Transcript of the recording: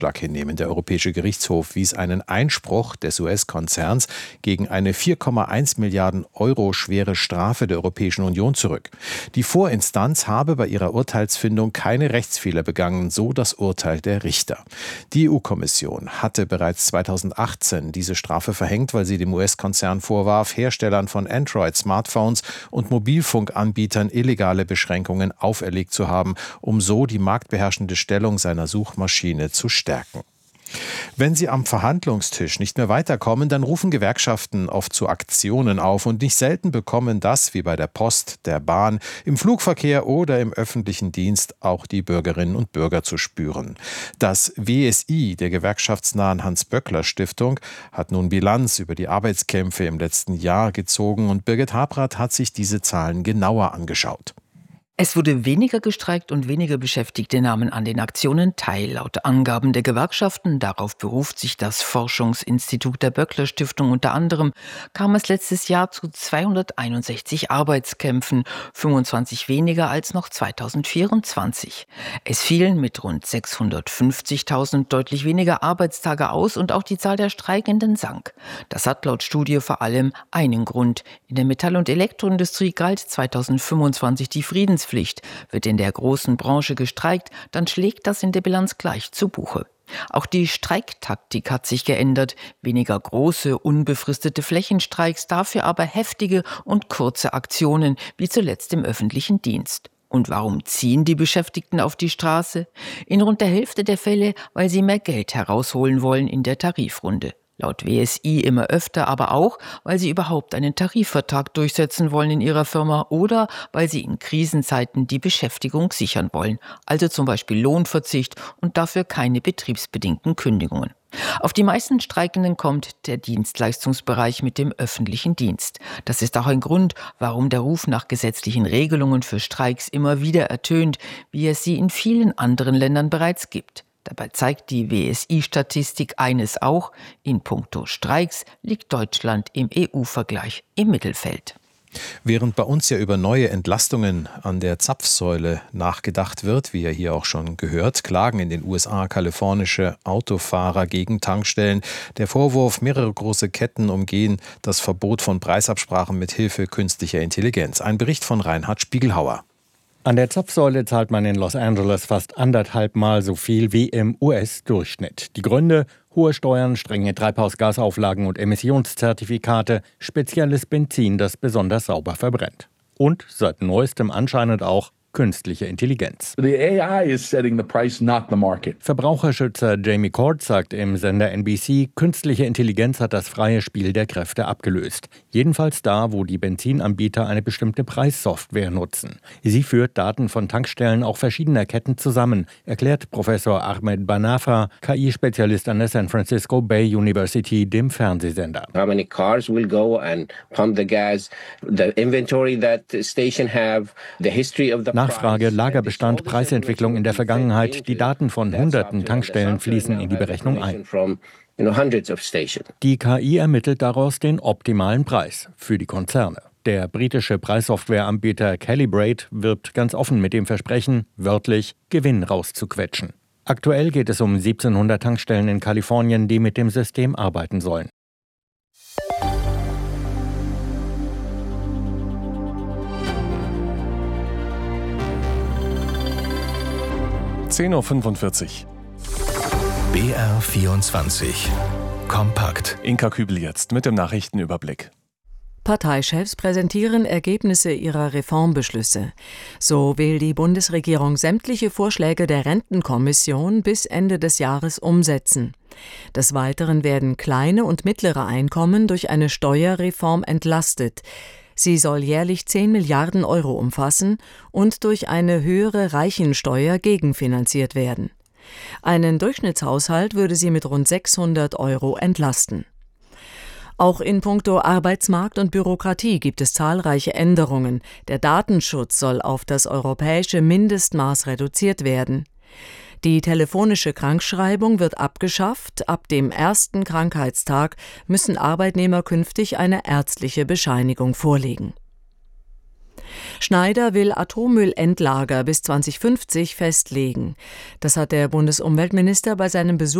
Ausschlag hinnehmen. Der Europäische Gerichtshof wies einen Einspruch des US-Konzerns gegen eine 4,1 Milliarden Euro schwere Strafe der Europäischen Union zurück. Die Vorinstanz habe bei ihrer Urteilsfindung keine Rechtsfehler begangen, so das Urteil der Richter. Die EU-Kommission hatte bereits 2018 diese Strafe verhängt, weil sie dem US-Konzern vorwarf, Herstellern von Android-Smartphones und Mobilfunkanbietern illegale Beschränkungen auferlegt zu haben, um so die marktbeherrschende Stellung seiner Suchmaschine zu stärken. Wenn sie am Verhandlungstisch nicht mehr weiterkommen, dann rufen Gewerkschaften oft zu Aktionen auf und nicht selten bekommen das, wie bei der Post, der Bahn, im Flugverkehr oder im öffentlichen Dienst auch die Bürgerinnen und Bürger zu spüren. Das WSI der gewerkschaftsnahen Hans-Böckler-Stiftung hat nun Bilanz über die Arbeitskämpfe im letzten Jahr gezogen und Birgit Habrath hat sich diese Zahlen genauer angeschaut. Es wurde weniger gestreikt und weniger Beschäftigte nahmen an den Aktionen teil. Laut Angaben der Gewerkschaften, darauf beruft sich das Forschungsinstitut der Böckler Stiftung unter anderem, kam es letztes Jahr zu 261 Arbeitskämpfen, 25 weniger als noch 2024. Es fielen mit rund 650.000 deutlich weniger Arbeitstage aus und auch die Zahl der Streikenden sank. Das hat laut Studie vor allem einen Grund. In der Metall- und Elektroindustrie galt 2025 die Friedenspflicht. Wird in der großen Branche gestreikt, dann schlägt das in der Bilanz gleich zu Buche. Auch die Streiktaktik hat sich geändert. Weniger große, unbefristete Flächenstreiks, dafür aber heftige und kurze Aktionen, wie zuletzt im öffentlichen Dienst. Und warum ziehen die Beschäftigten auf die Straße? In rund der Hälfte der Fälle, weil sie mehr Geld herausholen wollen in der Tarifrunde. Laut WSI immer öfter, aber auch, weil sie überhaupt einen Tarifvertrag durchsetzen wollen in ihrer Firma oder weil sie in Krisenzeiten die Beschäftigung sichern wollen, also zum Beispiel Lohnverzicht und dafür keine betriebsbedingten Kündigungen. Auf die meisten Streikenden kommt der Dienstleistungsbereich mit dem öffentlichen Dienst. Das ist auch ein Grund, warum der Ruf nach gesetzlichen Regelungen für Streiks immer wieder ertönt, wie es sie in vielen anderen Ländern bereits gibt. Dabei zeigt die WSI-Statistik eines auch: In puncto Streiks liegt Deutschland im EU-Vergleich im Mittelfeld. Während bei uns ja über neue Entlastungen an der Zapfsäule nachgedacht wird, wie ihr hier auch schon gehört, klagen in den USA kalifornische Autofahrer gegen Tankstellen. Der Vorwurf, mehrere große Ketten umgehen das Verbot von Preisabsprachen mit Hilfe künstlicher Intelligenz. Ein Bericht von Reinhard Spiegelhauer. An der Zapfsäule zahlt man in Los Angeles fast 1,5 Mal so viel wie im US-Durchschnitt. Die Gründe: hohe Steuern, strenge Treibhausgasauflagen und Emissionszertifikate, spezielles Benzin, das besonders sauber verbrennt. Und seit neuestem anscheinend auch künstliche Intelligenz. The AI is setting the price, not the market. Verbraucherschützer Jamie Court sagt im Sender NBC, künstliche Intelligenz hat das freie Spiel der Kräfte abgelöst. Jedenfalls da, wo die Benzinanbieter eine bestimmte Preissoftware nutzen. Sie führt Daten von Tankstellen auch verschiedener Ketten zusammen, erklärt Professor Ahmed Banafa, KI-Spezialist an der San Francisco Bay University, dem Fernsehsender. How many cars will go and pump the gas, the inventory that the station have, the history of the Nachfrage, Lagerbestand, Preisentwicklung in der Vergangenheit. Die Daten von hunderten Tankstellen fließen in die Berechnung ein. Die KI ermittelt daraus den optimalen Preis für die Konzerne. Der britische Preissoftwareanbieter Calibrate wirbt ganz offen mit dem Versprechen, wörtlich Gewinn rauszuquetschen. Aktuell geht es um 1700 Tankstellen in Kalifornien, die mit dem System arbeiten sollen. (10:45 Uhr). BR24 Kompakt. Inka Kübel jetzt mit dem Nachrichtenüberblick. Parteichefs präsentieren Ergebnisse ihrer Reformbeschlüsse. So will die Bundesregierung sämtliche Vorschläge der Rentenkommission bis Ende des Jahres umsetzen. Des Weiteren werden kleine und mittlere Einkommen durch eine Steuerreform entlastet. Sie soll jährlich 10 Milliarden Euro umfassen und durch eine höhere Reichensteuer gegenfinanziert werden. Einen Durchschnittshaushalt würde sie mit rund 600 Euro entlasten. Auch in puncto Arbeitsmarkt und Bürokratie gibt es zahlreiche Änderungen. Der Datenschutz soll auf das europäische Mindestmaß reduziert werden. Die telefonische Krankschreibung wird abgeschafft. Ab dem ersten Krankheitstag müssen Arbeitnehmer künftig eine ärztliche Bescheinigung vorlegen. Schneider will Atommüllendlager bis 2050 festlegen. Das hat der Bundesumweltminister bei seinem Besuch